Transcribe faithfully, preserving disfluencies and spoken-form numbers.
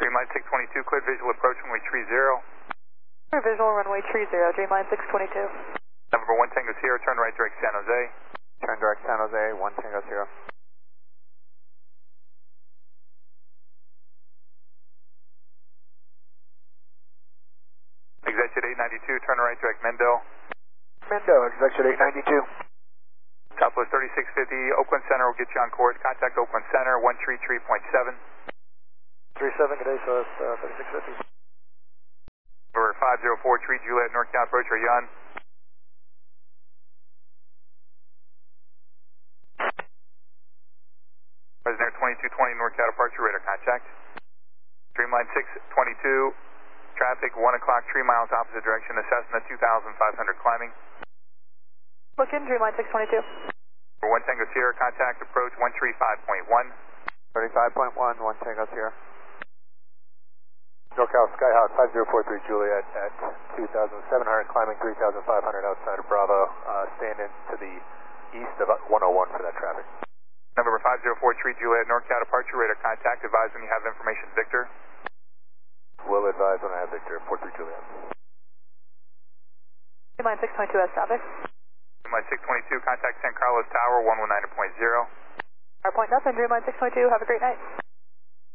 Dreamline six twenty-two, cleared visual approach runway tree zero. Clear visual runway tree zero, Dreamline six twenty-two. November one Tango Sierra, turn right direct San Jose. Turn direct San Jose, one Tango Sierra. Exit eight ninety-two, turn right direct Mendo. Mendo, exit eight ninety-two. Southwest thirty-six fifty, Oakland Center will get you on course. Contact Oakland Center, one three three point seven. three seven, good day, so it's uh, thirty-six fifty. Number five zero four, Tree Juliet, NorCal approach, are you on? President twenty-two twenty, NorCal departure, radar contact. Dreamline six twenty-two, traffic one o'clock, three miles opposite direction, Cessna two thousand five hundred climbing. Look in, Dreamline six twenty-two. For one Tango Sierra, contact approach one three five point one. thirty-five point one, one Tango Sierra. NorCal Skyhawk five zero four three Juliet at two thousand seven hundred, climbing three thousand five hundred outside of Bravo, uh, stand in to the east of one oh one for that traffic. November five zero four three Juliet, NorCal departure, radar contact, advise when you have information, Victor. Will advise when I have Victor, four three Juliet. Dreamline six twenty-two has traffic. Dreamline six twenty-two, contact San Carlos Tower, one one nine point zero. Our point nothing, Dreamline six twenty-two, have a great night.